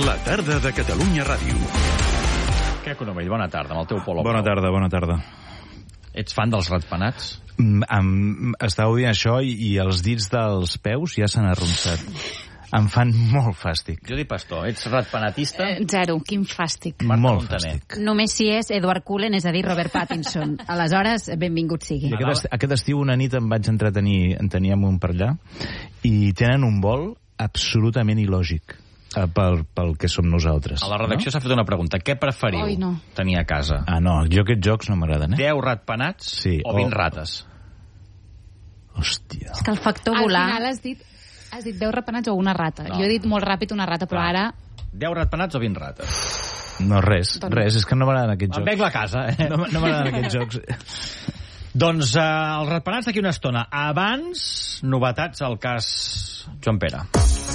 La tarda de Catalunya Ràdio. Què, Colombell, bona tarda, amb el teu polo. Bona tarda. Ets fan dels ratpenats? Estàveu dient això i els dits dels peus ja s'han arronsat. Em fan molt fàstic. Judi Pastor, ets ratpenatista? Zero, quin fàstic. Molt fàstic. Només si és Edward Cullen, és a dir, Robert Pattinson. Aleshores, benvingut sigui. Aquest estiu una nit em vaig entretenir amunt per allà i tenen un vol absolutament il·lògic pel que som nosaltres. A la redacció s'ha fet una pregunta. Què preferiu tenir a casa? No, jo aquests jocs no m'agraden, 10 ratpenats o 20 rates? Hòstia. És que el factor volar... Al final has dit 10 ratpenats o una rata. Jo he dit molt ràpid una rata, però ara... 10 ratpenats o 20 rates? No, res, és que no m'agraden aquests jocs. Em venc la casa, No m'agraden aquests jocs. Doncs els ratpenats d'aquí una estona. Abans, novetats al cas Joan Pere.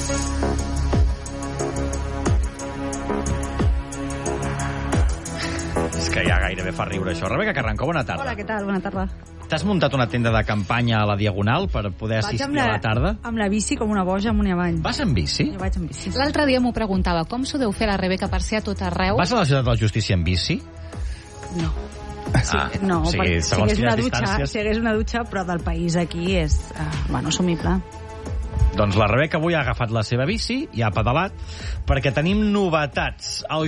És que ja gairebé fa riure això. Rebeca Carrancó, bona tarda. Hola, què tal? Bona tarda. T'has muntat una tenda de campanya a la Diagonal per poder assistir a la tarda? Amb la bici com una boja amunt i avall. Vas amb bici? Jo vaig amb bici. L'altre dia m'ho preguntava, com s'ho deu fer la Rebeca per ser a tot arreu? Vas a la Ciutat de la Justícia amb bici? No. No, si hagués una dutxa, però del país aquí és, assumible. Doncs la Rebeca avui ha agafat la seva bici i ha pedalat perquè tenim novetats. El